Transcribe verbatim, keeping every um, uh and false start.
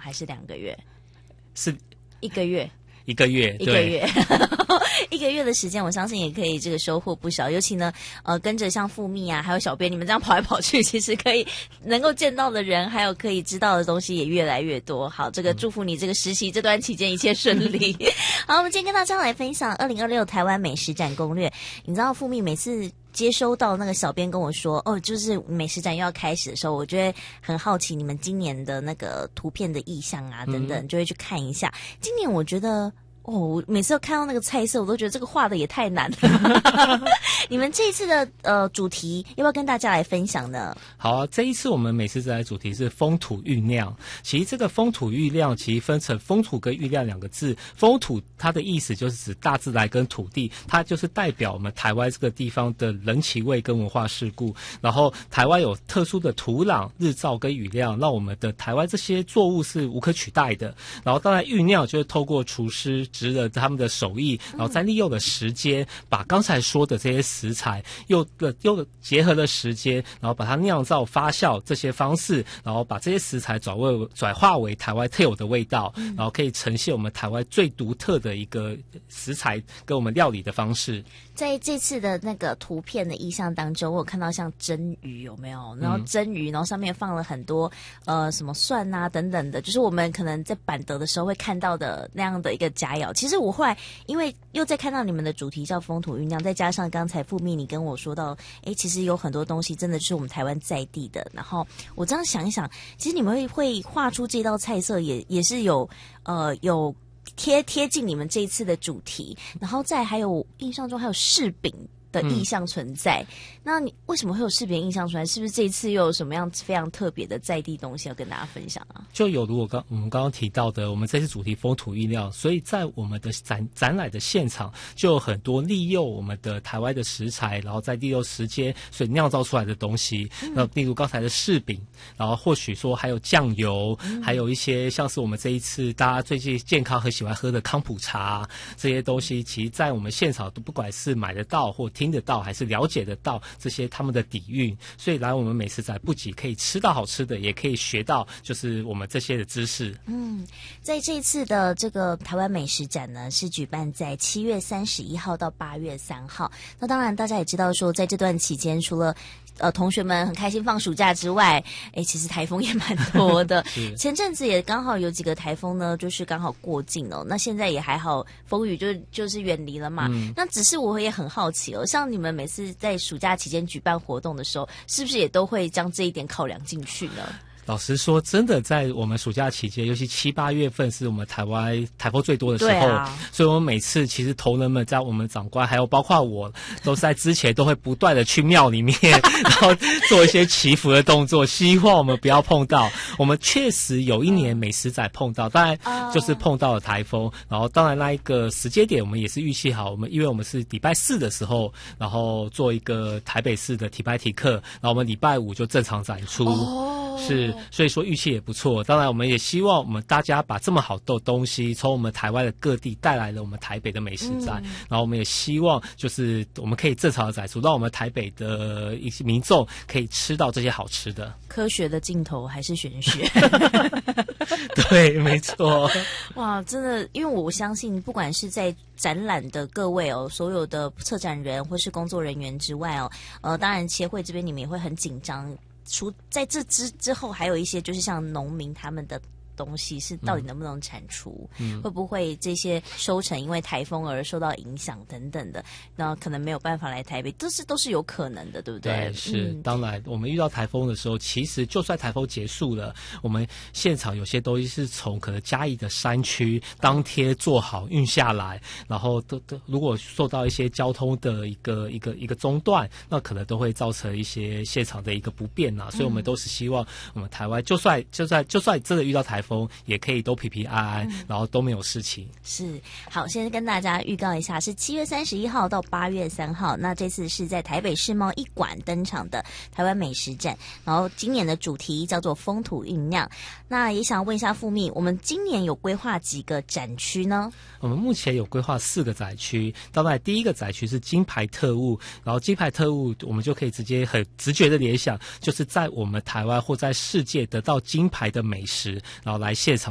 还是两个月？ 是一个月。 一个月， 一个月，一个月的时间，我相信也可以这个收获不少。尤其呢，呃，跟着像富蜜啊，还有小编你们这样跑来跑去，其实可以能够见到的人，还有可以知道的东西也越来越多。好，这个祝福你这个实习这段期间一切顺利。好，我们今天跟大家来分享二零二六台湾美食展攻略。你知道富蜜每次接收到那个小编跟我说，哦，就是美食展又要开始的时候，我就会很好奇你们今年的那个图片的意象啊等等，就会去看一下。今年我觉得。哦，我每次看到那个菜色，我都觉得这个画的也太难了。你们这一次的呃主题要不要跟大家来分享呢？ 好啊，这一次我们美食展的主题是风土郁酿。其实这个风土郁酿其实分成风土跟郁酿两个字。风土它的意思就是指大自然跟土地，它就是代表我们台湾这个地方的人情味跟文化事故。然后台湾有特殊的土壤、日照跟雨量，让我们的台湾这些作物是无可取代的。然后当然郁酿就是透过厨师职了他们的手艺，然后再利用了时间，把刚才说的这些食材又又结合了时间，然后把它酿造发酵这些方式，然后把这些食材转为转化为台湾特有的味道，然后可以呈现我们台湾最独特的一个食材跟我们料理的方式。 在这次的那个图片的意象当中，我有看到像蒸鱼有没有？然后蒸鱼，然后上面放了很多呃什么蒜啊等等的，就是我们可能在板德的时候会看到的那样的一个佳肴。其实我后来因为又在看到你们的主题叫风土酝酿，再加上刚才富蜜你跟我说到，哎，其实有很多东西真的是我们台湾在地的。然后我这样想一想，其实你们会会画出这道菜色也也是有呃有。贴贴近你们这一次的主题，然后再还有印象中还有柿饼的意象存在。嗯、那你为什么会有柿饼印象出来？是不是这一次又有什么样非常特别的在地东西要跟大家分享啊？ 就有如我刚我们刚刚提到的，我们这次主题风土郁酿，所以在我们的展展览的现场就有很多利用我们的台湾的食材，然后再利用时间所以酿造出来的东西。那、嗯、例如刚才的柿饼，然后或许说还有酱油，嗯、还有一些像是我们这一次大家最近健康很喜欢喝的康普茶这些东西，其实在我们现场都不管是买得到或听得到还是了解得到这些他们的底蕴，所以来我们美食展不仅可以吃到好吃的，也可以学到就是我们这些的知识。 嗯，在这一次的这个台湾美食展呢，是举办在七月三十一号到八月三号。那当然大家也知道说，在这段期间除了呃，同学们很开心放暑假之外，哎，其实台风也蛮多的。前阵子也刚好有几个台风呢，就是刚好过境哦。那现在也还好，风雨就就是远离了嘛。嗯、那只是我也很好奇哦，像你们每次在暑假期间举办活动的时候，是不是也都会将这一点考量进去呢？ 老实说，真的在我们暑假期间，尤其七八月份是我们台湾台风最多的时候，啊、所以我们每次其实同仁们在我们长官，还有包括我，都在之前都会不断的去庙里面，然后做一些祈福的动作，希望我们不要碰到。我们确实有一年美食仔碰到，当然就是碰到了台风，然后当然那一个时间点我们也是预期好，我们因为我们是礼拜四的时候，然后做一个台北市的体拍体课，然后我们礼拜五就正常展出。哦是，所以说预期也不错。当然，我们也希望我们大家把这么好的东西从我们台湾的各地带来了我们台北的美食展，嗯、然后我们也希望就是我们可以正常的展出，让我们台北的一些民众可以吃到这些好吃的。 科学的尽头还是玄学？ 对，没错。 哇，真的，因为我相信，不管是在展览的各位哦，所有的策展人或是工作人员之外哦，呃，当然协会这边你们也会很紧张。除在这之之后，还有一些就是像农民他们的东西是到底能不能产出，嗯、会不会这些收成因为台风而受到影响等等的，那可能没有办法来台北，都是都是有可能的，对不对？ 对，是、嗯、当然，我们遇到台风的时候，其实就算台风结束了，我们现场有些东西是从可能嘉义的山区当天做好运下来，然后都都如果受到一些交通的一个一个一个中断，那可能都会造成一些现场的一个不便呐、啊。所以我们都是希望我们台湾就算就算就算真的遇到台风，也可以都平平安安，嗯、然后都没有事情。 是，好，先跟大家预告一下，是七月三十一号到八月三号。那这次是在台北世贸一馆登场的台湾美食展，然后今年的主题叫做风土酝酿。那也想问一下富蜜，我们今年有规划几个展区呢？ 我们目前有规划四个展区，当然第一个展区是金牌特务，然后金牌特务我们就可以直接很直觉的联想，就是在我们台湾或在世界得到金牌的美食，然后来现场